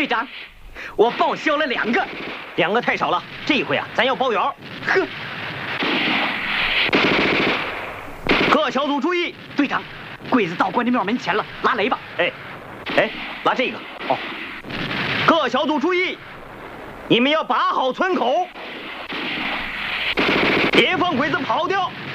队长，我报销了2个 ，2个太少了，这一回啊，咱要包圆。 呵， 各小组注意， 队长，鬼子到关帝庙门前了，拉雷吧。 哎，拉这个哦。各小组注意，你们要把好村口，别放鬼子跑掉。